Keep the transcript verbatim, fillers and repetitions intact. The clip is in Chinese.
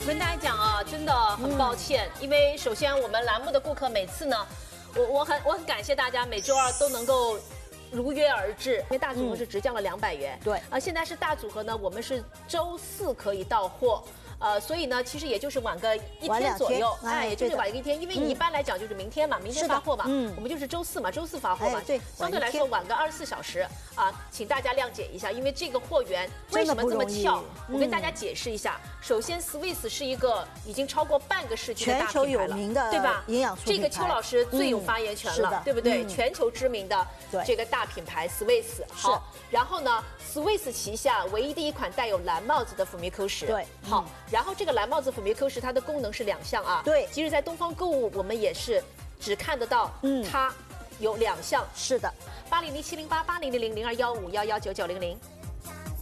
跟大家讲啊，真的很抱歉，嗯、因为首先我们栏目的顾客每次呢，我我很我很感谢大家每周二都能够如约而至，因为大组合是直降了两百元， 嗯、对啊，现在是大组合呢，我们是周四可以到货。呃，所以呢，其实也就是晚个一天左右，哎，也就是晚一天，因为你一般来讲就是明天嘛，明天发货嘛，嗯，我们就是周四嘛，周四发货嘛， 对， 相对来说晚个二十四小时啊，请大家谅解一下，因为这个货源为什么这么跳？我跟大家解释一下，首先 Swiss 是一个已经超过半个世纪的大品牌了， 全球有名的， 对吧？ 营养素这个邱老师最有发言权了，对不对？全球知名的这个大品牌 Swiss， 好，然后呢 ，Swiss 旗下唯一的一款带有蓝帽子的辅酶 Q 十， 对， 好，然后这个蓝帽子。辅酶 Q 十它的功能是两项啊， 对， 其实，在东方购物我们也是只看得到，嗯，它有两项， 是的， 八零零七零八八零零零零二幺五幺幺九九零零。